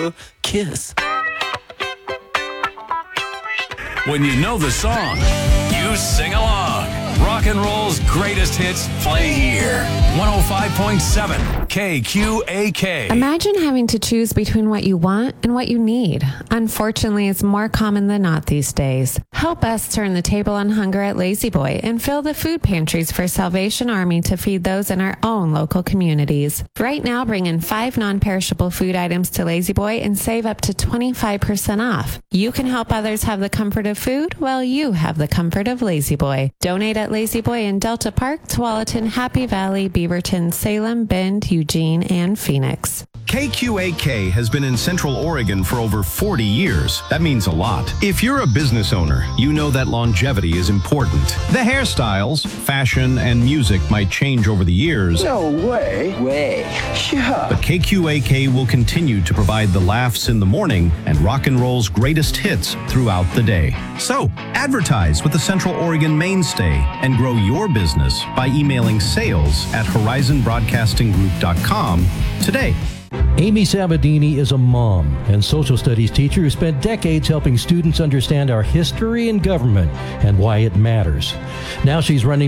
a kiss. When you know the song, you sing along. Rock and roll's greatest hits play here. 105.7 KQAK. Imagine having to choose between what you want and what you need. Unfortunately, it's more common than not these days. Help us turn the table on hunger at Lazy Boy and fill the food pantries for Salvation Army to feed those in our own local communities. Right now, bring in 5 non-perishable food items to Lazy Boy and save up to 25% off. You can help others have the comfort of food while you have the comfort of Lazy Boy. Donate at Lazy Boy in Delta Park, Tualatin, Happy Valley, Beaverton, Salem, Bend, Eugene, and Phoenix. KQAK has been in Central Oregon for over 40 years. That means a lot. If you're a business owner, you know that longevity is important. The hairstyles, fashion, and music might change over the years. No way. Yeah. But KQAK will continue to provide the laughs in the morning and rock and roll's greatest hits throughout the day. So, advertise with the Central Oregon mainstay and grow your business by emailing sales@horizonbroadcastinggroup.com today. Amy Sabadini is a mom and social studies teacher who spent decades helping students understand our history and government and why it matters. Now she's running